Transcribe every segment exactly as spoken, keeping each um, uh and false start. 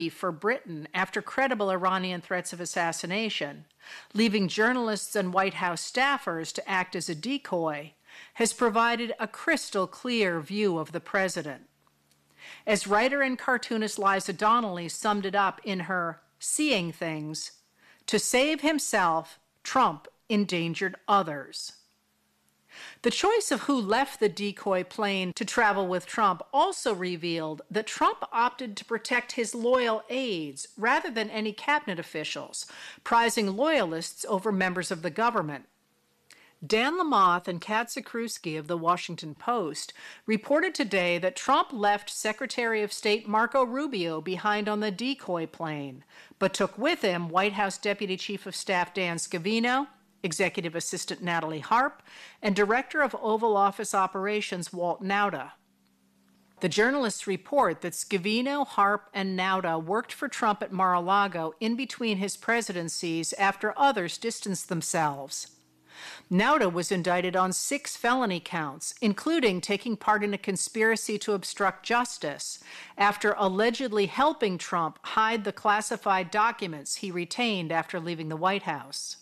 for Britain after credible Iranian threats of assassination, leaving journalists and White House staffers to act as a decoy, has provided a crystal clear view of the president. As writer and cartoonist Liza Donnelly summed it up in her Seeing Things, to save himself, Trump endangered others. The choice of who left the decoy plane to travel with Trump also revealed that Trump opted to protect his loyal aides rather than any cabinet officials, prizing loyalists over members of the government. Dan Lamothe and Kat Zakrzewski of The Washington Post reported today that Trump left Secretary of State Marco Rubio behind on the decoy plane, but took with him White House Deputy Chief of Staff Dan Scavino, Executive Assistant Natalie Harp, and Director of Oval Office Operations Walt Nauta. The journalists report that Scavino, Harp, and Nauta worked for Trump at Mar-a-Lago in between his presidencies after others distanced themselves. Nauta was indicted on six felony counts, including taking part in a conspiracy to obstruct justice after allegedly helping Trump hide the classified documents he retained after leaving the White House.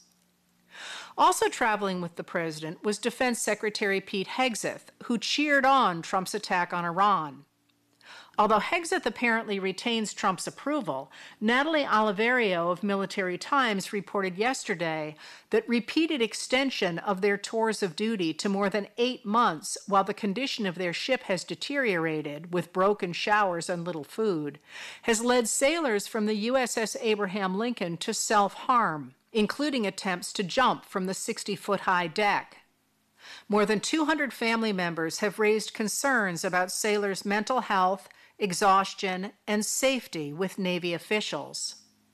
Also traveling with the president was Defense Secretary Pete Hegseth, who cheered on Trump's attack on Iran. Although Hegseth apparently retains Trump's approval, Natalie Oliverio of Military Times reported yesterday that repeated extension of their tours of duty to more than eight months while the condition of their ship has deteriorated, with broken showers and little food, has led sailors from the U S S Abraham Lincoln to self-harm, including attempts to jump from the sixty-foot-high deck. More than two hundred family members have raised concerns about sailors' mental health, exhaustion, and safety with Navy officials.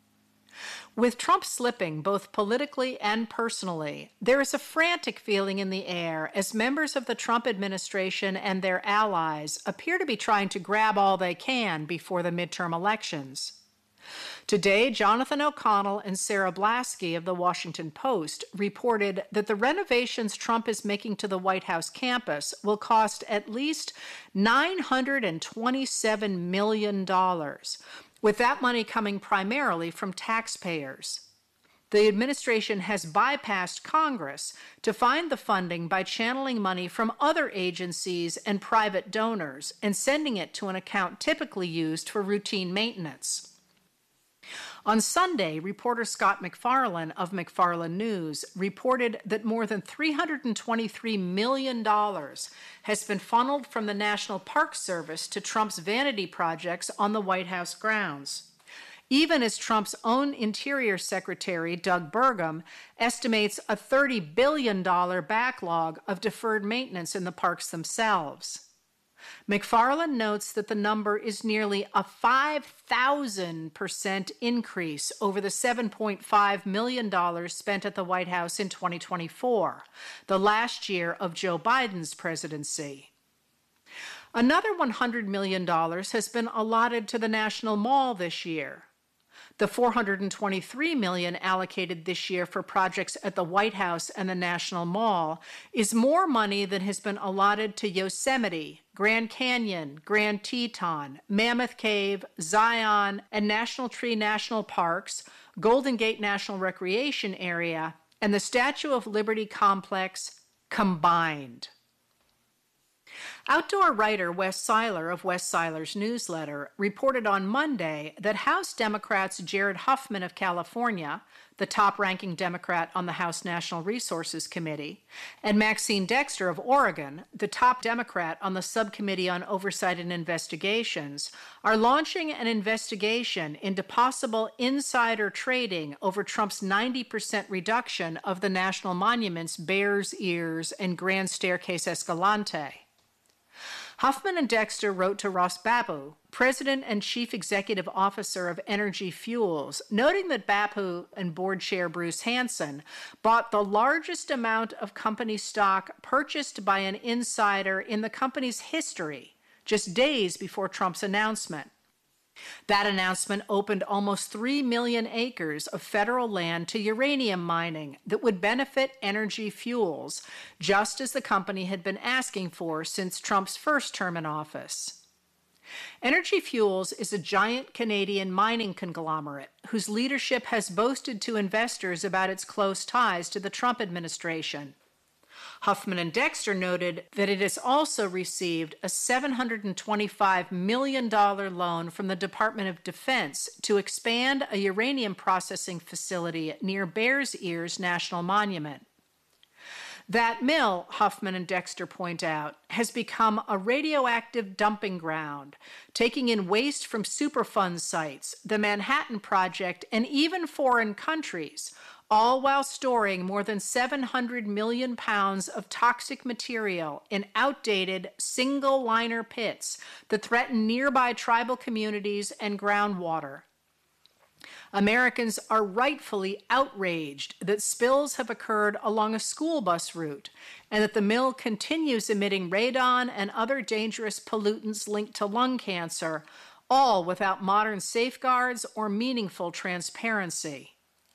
With Trump slipping both politically and personally, there is a frantic feeling in the air as members of the Trump administration and their allies appear to be trying to grab all they can before the midterm elections. Today, Jonathan O'Connell and Sarah Blasky of The Washington Post reported that the renovations Trump is making to the White House campus will cost at least nine hundred twenty-seven million dollars, with that money coming primarily from taxpayers. The administration has bypassed Congress to find the funding by channeling money from other agencies and private donors and sending it to an account typically used for routine maintenance. On Sunday, reporter Scott MacFarlane of MacFarlane News reported that more than three hundred twenty-three million dollars has been funneled from the National Park Service to Trump's vanity projects on the White House grounds, even as Trump's own Interior Secretary, Doug Burgum, estimates a thirty billion dollars backlog of deferred maintenance in the parks themselves. MacFarlane notes that the number is nearly a five thousand percent increase over the seven point five million dollars spent at the White House in twenty twenty-four, the last year of Joe Biden's presidency. Another one hundred million dollars has been allotted to the National Mall this year. The four hundred twenty-three million dollars allocated this year for projects at the White House and the National Mall is more money than has been allotted to Yosemite, Grand Canyon, Grand Teton, Mammoth Cave, Zion, and National Tree National Parks, Golden Gate National Recreation Area, and the Statue of Liberty Complex combined. Outdoor writer Wes Seiler of Wes Seiler's newsletter reported on Monday that House Democrats Jared Huffman of California, the top-ranking Democrat on the House National Resources Committee, and Maxine Dexter of Oregon, the top Democrat on the Subcommittee on Oversight and Investigations, are launching an investigation into possible insider trading over Trump's ninety percent reduction of the national monuments Bears Ears and Grand Staircase Escalante. Huffman and Dexter wrote to Ross Bapu, President and Chief Executive Officer of Energy Fuels, noting that Bapu and board chair Bruce Hansen bought the largest amount of company stock purchased by an insider in the company's history, just days before Trump's announcement. That announcement opened almost three million acres of federal land to uranium mining that would benefit Energy Fuels, just as the company had been asking for since Trump's first term in office. Energy Fuels is a giant Canadian mining conglomerate whose leadership has boasted to investors about its close ties to the Trump administration. Huffman and Dexter noted that it has also received a seven hundred twenty-five million dollars loan from the Department of Defense to expand a uranium processing facility near Bears Ears National Monument. That mill, Huffman and Dexter point out, has become a radioactive dumping ground, taking in waste from Superfund sites, the Manhattan Project, and even foreign countries, all while storing more than seven hundred million pounds of toxic material in outdated single-liner pits that threaten nearby tribal communities and groundwater. Americans are rightfully outraged that spills have occurred along a school bus route and that the mill continues emitting radon and other dangerous pollutants linked to lung cancer, all without modern safeguards or meaningful transparency.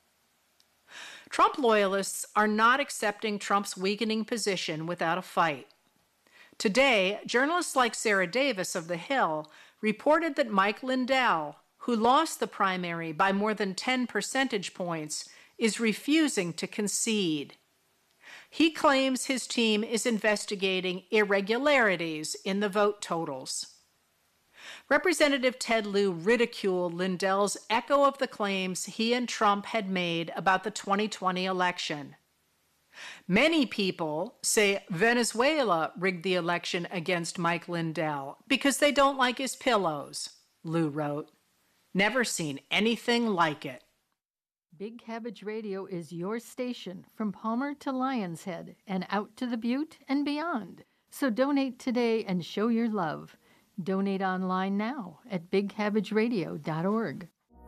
Trump loyalists are not accepting Trump's weakening position without a fight. Today, journalists like Sarah Davis of The Hill reported that Mike Lindell, who lost the primary by more than ten percentage points, is refusing to concede. He claims his team is investigating irregularities in the vote totals. Representative Ted Lieu ridiculed Lindell's echo of the claims he and Trump had made about the twenty twenty election. Many people say Venezuela rigged the election against Mike Lindell because they don't like his pillows, Lieu wrote. Never seen anything like it. Big Cabbage Radio is your station from Palmer to Lion's Head and out to the Butte and beyond. So donate today and show your love. Donate online now at big cabbage radio dot org.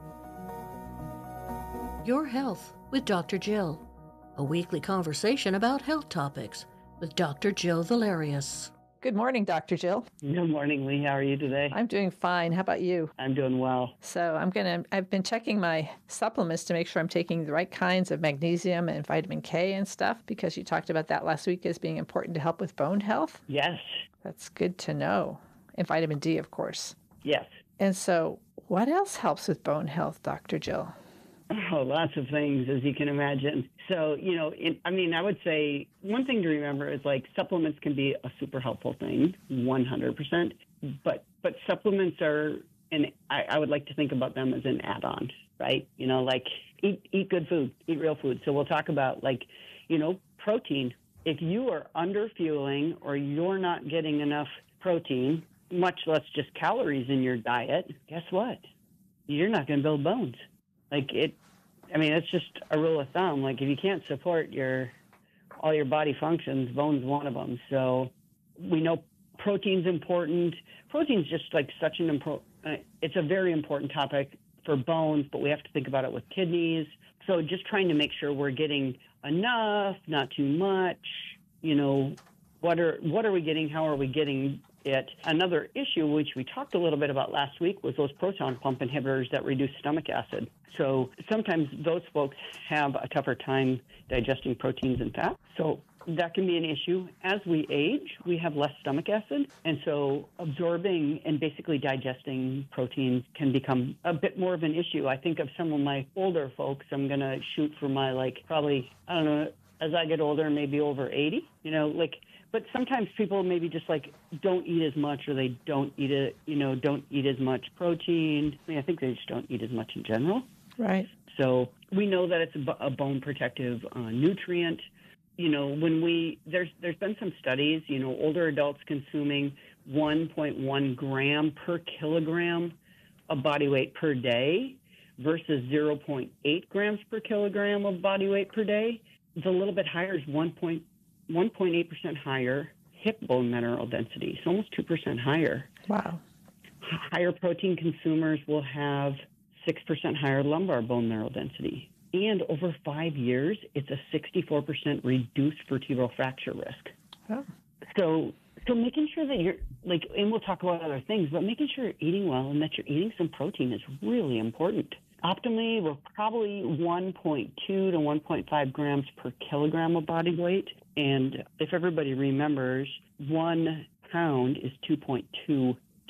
Your Health with Doctor Jill, a weekly conversation about health topics with Doctor Jill Valerius. Good morning, Doctor Jill. Good morning, Lee. How are you today? I'm doing fine. How about you? I'm doing well. So I'm gonna. I've been checking my supplements to make sure I'm taking the right kinds of magnesium and vitamin K and stuff, because you talked about that last week as being important to help with bone health. Yes. That's good to know. And vitamin D, of course. Yes. And so, what else helps with bone health, Doctor Jill? Oh, lots of things, as you can imagine. So, you know, it, I mean, I would say one thing to remember is like supplements can be a super helpful thing, one hundred percent. But but supplements are, and I, I would like to think about them as an add-on, right? You know, like eat eat good food, eat real food. So we'll talk about like, you know, protein. If you are under fueling or you're not getting enough protein, much less just calories in your diet, guess what? You're not going to build bones. Like it, I mean, it's just a rule of thumb. Like if you can't support your, all your body functions, bone's one of them. So we know protein's important. Protein's just like such an important, uh, it's a very important topic for bones, but we have to think about it with kidneys. So just trying to make sure we're getting enough, not too much, you know, what are, what are we getting? How are we getting it? Another issue, which we talked a little bit about last week, was those proton pump inhibitors that reduce stomach acid. So sometimes those folks have a tougher time digesting proteins and fat. So that can be an issue. As we age, we have less stomach acid. And so absorbing and basically digesting proteins can become a bit more of an issue. I think of some of my older folks, I'm going to shoot for my, like, probably, I don't know, as I get older, maybe over eighty, you know, like, but sometimes people maybe just like don't eat as much, or they don't eat it, you know, don't eat as much protein. I mean, I think they just don't eat as much in general. Right. So we know that it's a, a bone protective uh, nutrient. You know, when we, there's there's been some studies, you know, older adults consuming one point one gram per kilogram of body weight per day versus zero point eight grams per kilogram of body weight per day. It's a little bit higher, is one point eight percent higher hip bone mineral density, so almost two percent higher. Wow. Higher protein consumers will have six percent higher lumbar bone mineral density. And over five years, it's a sixty-four percent reduced vertebral fracture risk. Oh. So so making sure that you're, like, and we'll talk about other things, but making sure you're eating well and that you're eating some protein is really important. Optimally, we're probably one point two to one point five grams per kilogram of body weight. And if everybody remembers, one pound is two point two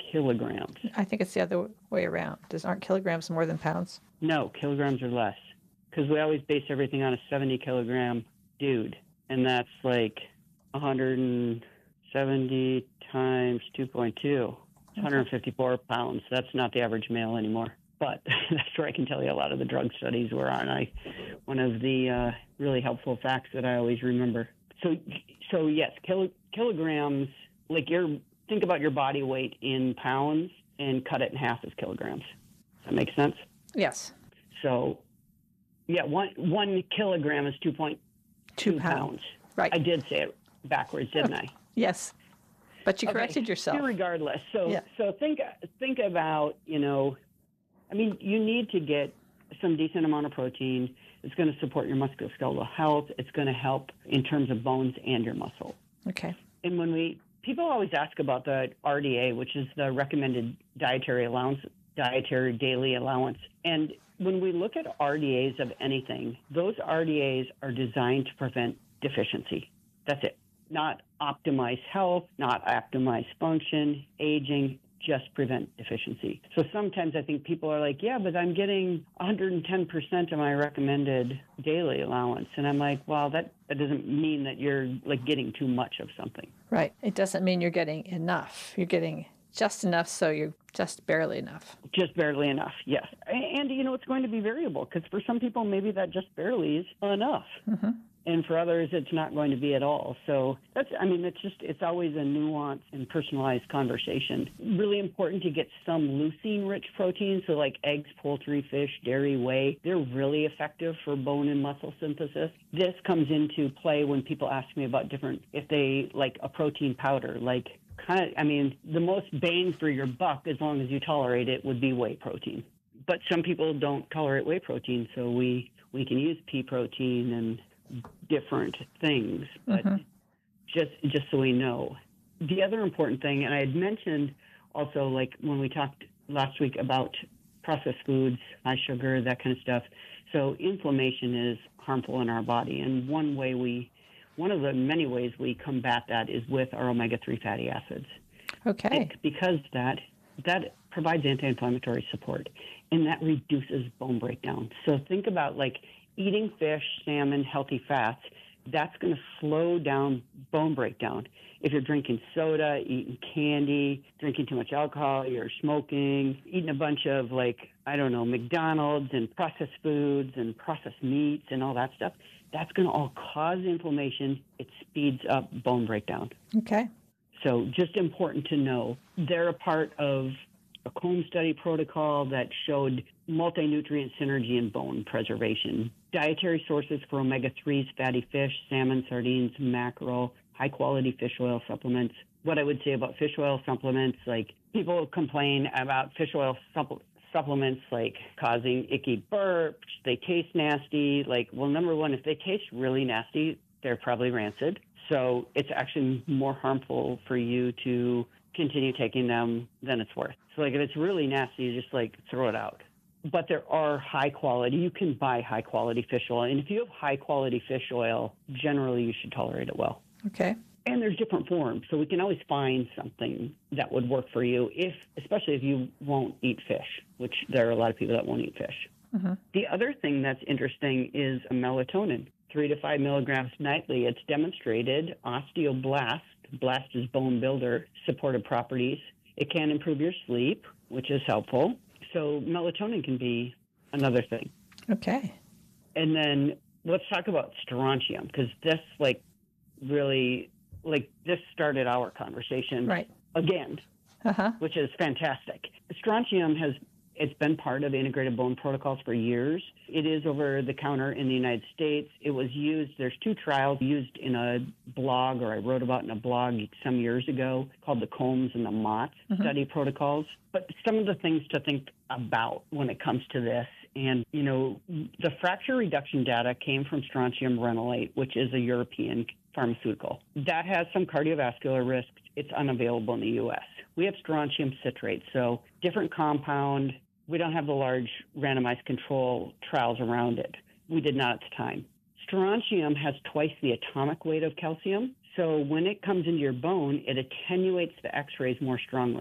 kilograms. I think it's the other way around. Does aren't kilograms more than pounds? No, kilograms are less. Because we always base everything on a seventy kilogram dude. And that's like one hundred seventy times two point two. It's one hundred fifty-four pounds. That's not the average male anymore. But that's where I can tell you a lot of the drug studies were on. I, one of the uh, really helpful facts that I always remember. So, so yes, kilo, kilograms, like your, think about your body weight in pounds and cut it in half as kilograms. Does that make sense? Yes. So, yeah, one one kilogram is two point two Two pounds. pounds. Right. I did say it backwards, didn't I? Yes. But you corrected Okay. yourself. Regardless, so Yeah. so think think about, you know, I mean, you need to get some decent amount of protein. It's going to support your musculoskeletal health. It's going to help in terms of bones and your muscle. Okay. And when we people always ask about the R D A, which is the recommended dietary allowance, dietary daily allowance, and when we look at R D As of anything, those R D As are designed to prevent deficiency. That's it. Not optimize health, not optimize function, aging, just prevent deficiency. So sometimes I think people are like, yeah, but I'm getting one hundred ten percent of my recommended daily allowance. And I'm like, well, that, that doesn't mean that you're like getting too much of something. Right. It doesn't mean you're getting enough. You're getting just enough, so you're just barely enough. Just barely enough, yes. And, you know, it's going to be variable because for some people, maybe that just barely is enough. Mm-hmm. And for others, it's not going to be at all. So that's, I mean, it's just, it's always a nuanced and personalized conversation. Really important to get some leucine-rich proteins, so like eggs, poultry, fish, dairy, whey. They're really effective for bone and muscle synthesis. This comes into play when people ask me about different, if they like a protein powder, like kind of, I mean, the most bang for your buck, as long as you tolerate it, would be whey protein. But some people don't tolerate whey protein, so we, we can use pea protein and different things, but mm-hmm. just just so we know. The other important thing, and I had mentioned also, like when we talked last week about processed foods, high sugar, that kind of stuff. So inflammation is harmful in our body, and one way we, one of the many ways we combat that is with our omega three fatty acids. Okay. It, because that that provides anti-inflammatory support, and that reduces bone breakdown. So think about like eating fish, salmon, healthy fats, that's going to slow down bone breakdown. If you're drinking soda, eating candy, drinking too much alcohol, you're smoking, eating a bunch of like, I don't know, McDonald's and processed foods and processed meats and all that stuff, that's going to all cause inflammation. It speeds up bone breakdown. Okay. So just important to know. They're a part of a Combs study protocol that showed multi-nutrient synergy in bone preservation. Dietary sources for omega threes, fatty fish, salmon, sardines, mackerel, high-quality fish oil supplements. What I would say about fish oil supplements, like people complain about fish oil supple- supplements like causing icky burps, they taste nasty. Like, well, number one, if they taste really nasty, they're probably rancid. So it's actually more harmful for you to continue taking them than it's worth. So like if it's really nasty, you just like throw it out. But there are high quality, you can buy high quality fish oil. And if you have high quality fish oil, generally you should tolerate it well. Okay. And there's different forms. So we can always find something that would work for you, if, especially if you won't eat fish, which there are a lot of people that won't eat fish. Mm-hmm. The other thing that's interesting is melatonin, three to five milligrams nightly. It's demonstrated osteoblast, blast is bone builder, supportive properties. It can improve your sleep, which is helpful. So melatonin can be another thing. Okay. And then let's talk about strontium, because this like really, like this started our conversation right. again, uh-huh. which is fantastic. Strontium has, it's been part of integrated bone protocols for years. It is over the counter in the United States. It was used, there's two trials used in a blog, or I wrote about in a blog some years ago, called the Combs and the Mott mm-hmm. study protocols. But some of the things to think about when it comes to this, and, you know, the fracture reduction data came from strontium renolate, which is a European pharmaceutical. That has some cardiovascular risks. It's unavailable in the U S. We have strontium citrate, so different compound. We don't have the large randomized control trials around it. We did not at the time. Strontium has twice the atomic weight of calcium, so when it comes into your bone, it attenuates the X-rays more strongly.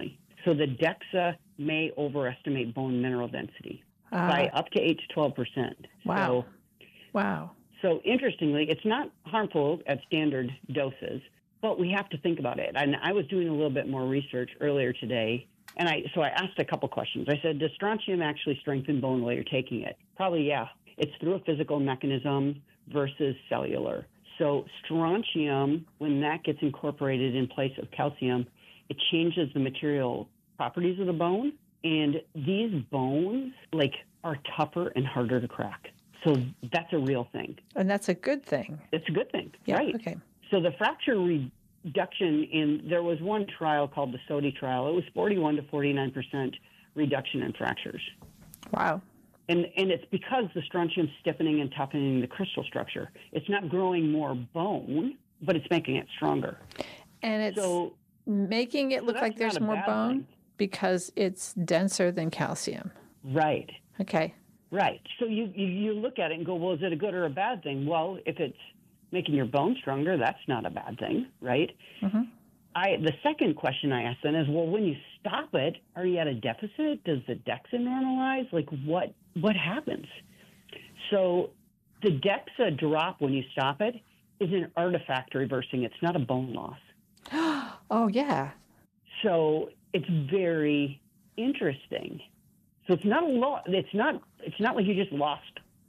So the DEXA may overestimate bone mineral density Ah. by up to eight to twelve percent. Wow. So, Wow. so interestingly, it's not harmful at standard doses, but we have to think about it. And I was doing a little bit more research earlier today, and I so I asked a couple questions. I said, does strontium actually strengthen bone while you're taking it? Probably, yeah. It's through a physical mechanism versus cellular. So strontium, when that gets incorporated in place of calcium, it changes the material properties of the bone. And these bones, like, are tougher and harder to crack. So that's a real thing. And that's a good thing. It's a good thing, Yeah. right? Okay. So the fracture reduction in, there was one trial called the S O T I trial. It was forty-one to forty-nine percent reduction in fractures. Wow. And, and it's because the strontium's stiffening and toughening the crystal structure. It's not growing more bone, but it's making it stronger. And it's So making it so look that's like there's not a more bad bone thing. because it's denser than calcium. right, Okay. right. So you, you, you look at it and go, well, is it a good or a bad thing? Well, if it's making your bone stronger, that's not a bad thing, right? Mm-hmm. I, the second question I asked then is, well, when you stop it, are you at a deficit? Does the DEXA normalize? Like, what what happens? So the DEXA drop when you stop it is an artifact reversing. It's not a bone loss. Oh, yeah. So it's very interesting. So it's not a lo- It's not. It's not like you just lost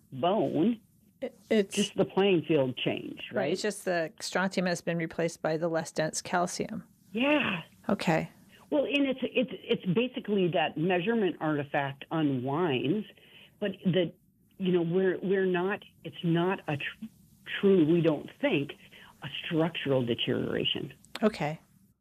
bone. It, it's Just the playing field changed, right. right? It's just the strontium has been replaced by the less dense calcium. Yeah. Okay. Well, and it's it's it's basically that measurement artifact unwinds, but the you know we're we're not. It's not a tr- true. We don't think a structural deterioration. Okay.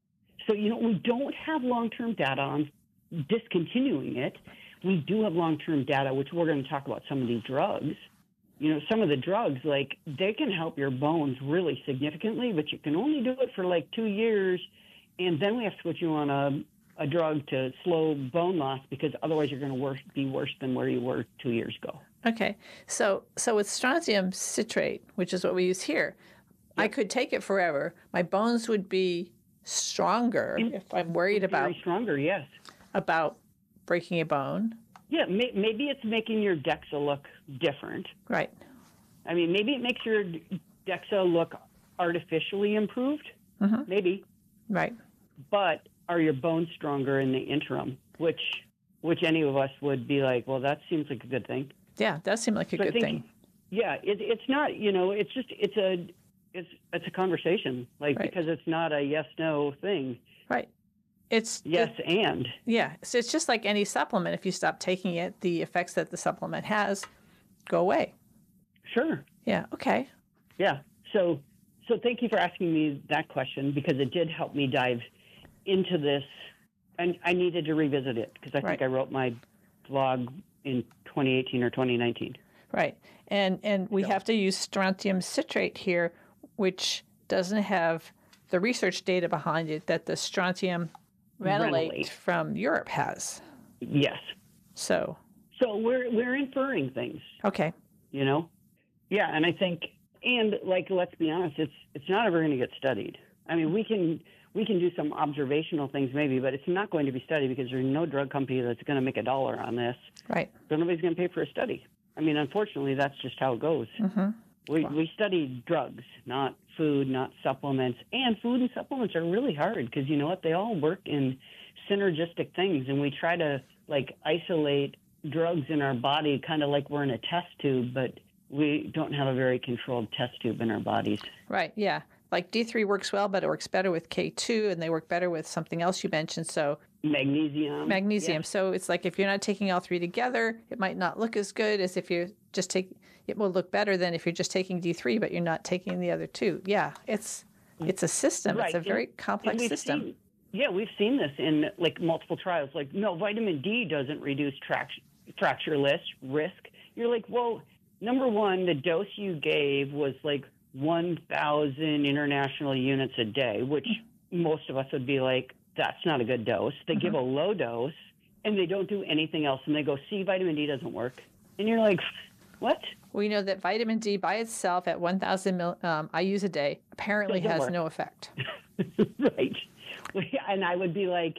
So you know we don't have long-term data on discontinuing it. We do have long-term data, which we're going to talk about some of these drugs. You know, some of the drugs, like, they can help your bones really significantly, but you can only do it for like two years, and then we have to put you on a, a drug to slow bone loss because otherwise you're going to worse, be worse than where you were two years ago. Okay. So so with strontium citrate, which is what we use here, I could take it forever. My bones would be stronger if I'm worried about Very stronger, yes. about breaking a bone. Yeah, may, maybe it's making your DEXA look different. Right. I mean, maybe it makes your DEXA look artificially improved. Mhm. Maybe. Right. But are your bones stronger in the interim? Which, which any of us would be like, well, that seems like a good thing. Yeah, that seemed like a So I good think- thing. Yeah, it, it's not. You know, it's just it's a it's it's a conversation, like Right. because it's not a yes no thing. Right. It's Yes it- and yeah. So it's just like any supplement. If you stop taking it, the effects that the supplement has go away. sure. Yeah. Okay. Yeah. So so thank you for asking me that question because it did help me dive into this, and I needed to revisit it because I Right. think I wrote my blog in twenty eighteen or twenty nineteen. Right. And and we So- have to use strontium citrate here, which doesn't have the research data behind it that the strontium renolate, Renolate. from Europe has. Yes. So, So we're we're inferring things. okay. You know? Yeah, and I think, and like, let's be honest, it's it's not ever going to get studied. I mean, we can we can do some observational things maybe, but it's not going to be studied because there's no drug company that's going to make a dollar on this. Right. So nobody's going to pay for a study. I mean, unfortunately, that's just how it goes. Mm-hmm. We we study drugs, not food, not supplements, and food and supplements are really hard because you know what? They all work in synergistic things, and we try to like isolate drugs in our body, kind of like we're in a test tube, but we don't have a very controlled test tube in our bodies. Right. Yeah. Like D three works well, but it works better with K two, and they work better with something else you mentioned. So Magnesium. magnesium. Yes. So it's like if you're not taking all three together, it might not look as good as if you just take. It will look better than if you're just taking D three, but you're not taking the other two. Yeah, it's it's a system. Right. It's a And- very and complex we've system. seen- yeah, we've seen this in like multiple trials. Like, no, vitamin D doesn't reduce tract- fracture risk. Risk. You're like, well, number one, the dose you gave was like one thousand international units a day, which most of us would be like, that's not a good dose. They give a low dose and they don't do anything else, and they go, see, vitamin D doesn't work, and you're like, what? We know that vitamin D by itself at one thousand mil, um, I use a day apparently Doesn't has work. no effect. Right. And I would be like,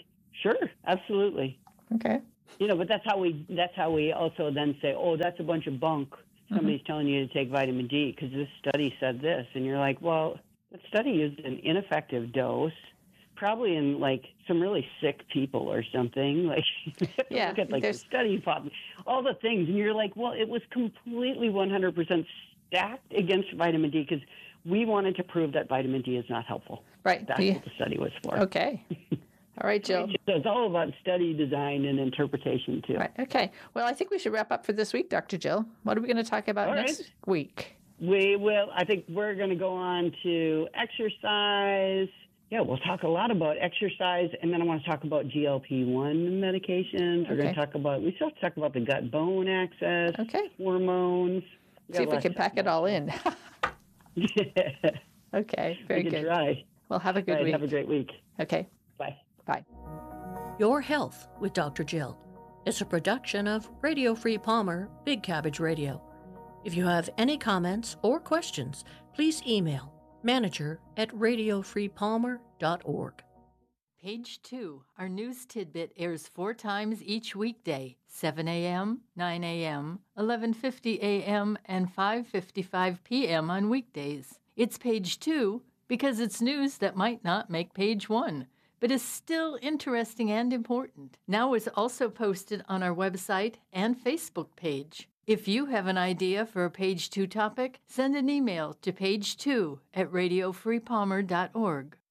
Sure, absolutely. Okay. You know, but that's how we that's how we also then say, oh, that's a bunch of bunk. Somebody's mm-hmm. telling you to take vitamin D because this study said this, and you're like, well, that study used an ineffective dose, probably in like some really sick people or something. Like, yeah, look at like there's... the study pop, all the things, and you're like, well, it was completely one hundred percent stacked against vitamin D because we wanted to prove that vitamin D is not helpful. Right. That's yeah. what the study was for. Okay. All right, Jill. So it's all about study design and interpretation, too. Right. Okay. Well, I think we should wrap up for this week, Doctor Jill. What are we going to talk about all next right. week? We will. I think we're going to go on to exercise. Yeah, we'll talk a lot about exercise, and then I want to talk about G L P one medications. We're okay. going to talk about, we still have to talk about the gut-bone axis, okay. hormones. See if we can pack it all in. Yeah. Okay, very we can good. Try. Well, have a good right, week. Have a great week. Okay. Bye. Bye. Your Health with Doctor Jill is a production of Radio Free Palmer, Big Cabbage Radio. If you have any comments or questions, please email manager at radio free palmer dot org. Page two, our news tidbit airs four times each weekday, seven a.m., nine a.m., eleven fifty a.m., and five fifty-five p.m. on weekdays. It's page two because it's news that might not make page one, but is still interesting and important. Now it's also posted on our website and Facebook page. If you have an idea for a page two topic, send an email to page two at radio free palmer dot org.